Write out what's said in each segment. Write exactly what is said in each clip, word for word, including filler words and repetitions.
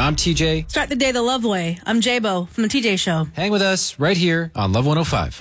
I'm T J. Start the day the love way. I'm J-Bo from the T J Show. Hang with us right here on Love one oh five.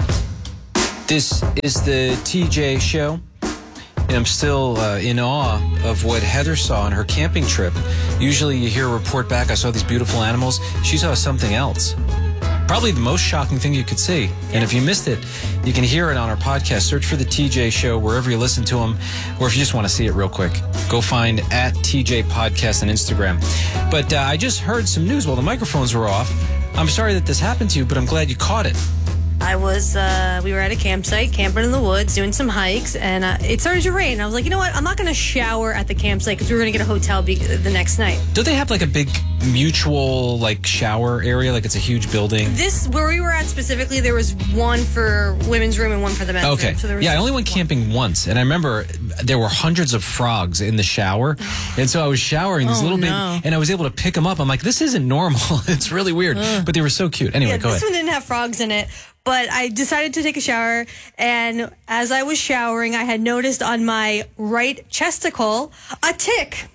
This is the T J Show. And I'm still uh, in awe of what Heather saw on her camping trip. Usually you hear a report back, I saw these beautiful animals. She saw something else. Probably the most shocking thing you could see. Yeah. And if you missed it, you can hear it on our podcast. Search for the T J Show wherever you listen to them. Or if you just want to see it real quick, go find at T J Podcast on Instagram. But uh, I just heard some news while the microphones were off. I'm sorry that this happened to you, but I'm glad you caught it. I was, uh, we were at a campsite, camping in the woods, doing some hikes, and uh, it started to rain. I was like, you know what? I'm not going to shower at the campsite because we were going to get a hotel be- the next night. Don't they have like a big mutual like shower area? Like it's a huge building? This, where we were at specifically, there was one for women's room and one for the men's okay. room. So there was yeah, I only went camping once, and I remember there were hundreds of frogs in the shower, and so I was showering these oh, little no. baby, and I was able to pick them up. I'm like, this isn't normal. It's really weird, uh. but they were so cute. Anyway, yeah, go this ahead. This one didn't have frogs in it. But I decided to take a shower, and as I was showering, I had noticed on my right chesticle a tick.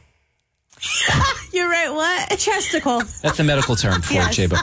You're right, what? A chesticle. That's the medical term for yes. it, J-Bo.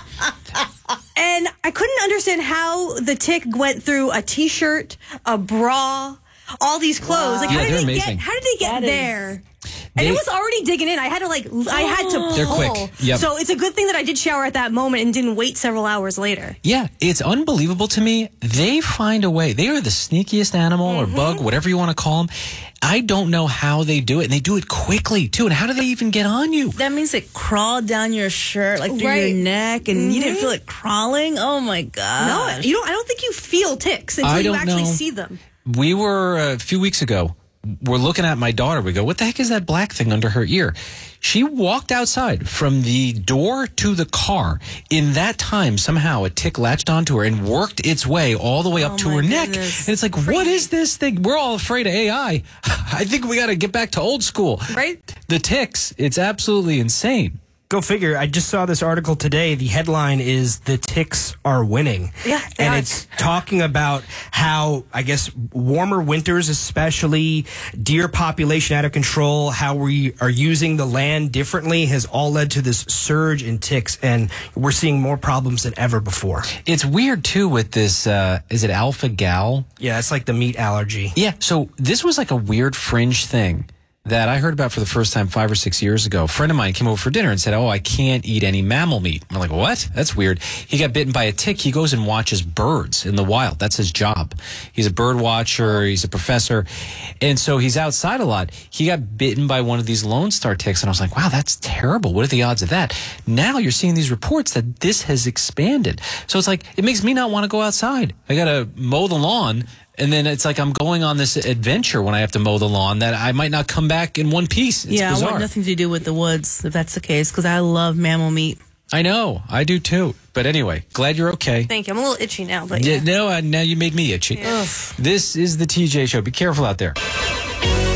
And I couldn't understand how the tick went through a T-shirt, a bra, all these clothes. Wow. Like, yeah, how did they're they amazing. get? How did they get that there? Is... And They, it was already digging in. I had to like, I had to pull. They're quick. Yep. So it's a good thing that I did shower at that moment and didn't wait several hours later. Yeah, it's unbelievable to me. They find a way. They are the sneakiest animal mm-hmm. or bug, whatever you want to call them. I don't know how they do it, and they do it quickly too. And how do they even get on you? That means it crawled down your shirt, like through right. your neck, and mm-hmm. you didn't feel it crawling. Oh my god! No, you don't. I don't think you feel ticks until I you don't actually know. see them. We were uh, a few weeks ago. We're looking at my daughter. We go, what the heck is that black thing under her ear? She walked outside from the door to the car. In that time, somehow a tick latched onto her and worked its way all the way up oh to her goodness. neck. And it's like, what is this thing? We're all afraid of A I. I think we got to get back to old school. Right? The ticks, it's absolutely insane. Go figure. I just saw this article today. The headline is "The Ticks Are Winning." Yeah, and are. it's talking about how, I guess, warmer winters, especially deer population out of control, how we are using the land differently, has all led to this surge in ticks, and we're seeing more problems than ever before. It's weird too with this. Uh, is it alpha gal? Yeah, it's like the meat allergy. Yeah. So this was like a weird fringe thing that I heard about for the first time five or six years ago. A friend of mine came over for dinner and said, oh, I can't eat any mammal meat. I'm like, what? That's weird. He got bitten by a tick. He goes and watches birds in the wild. That's his job. He's a bird watcher. He's a professor. And so he's outside a lot. He got bitten by one of these Lone Star ticks. And I was like, wow, that's terrible. What are the odds of that? Now you're seeing these reports that this has expanded. So it's like, it makes me not want to go outside. I got to mow the lawn. And then it's like I'm going on this adventure when I have to mow the lawn that I might not come back in one piece. It's yeah, bizarre. I want nothing to do with the woods, if that's the case, because I love mammal meat. I know. I do too. But anyway, glad you're okay. Thank you. I'm a little itchy now, but yeah. yeah. No, uh, now you made me itchy. Yeah. This is the T J Show. Be careful out there.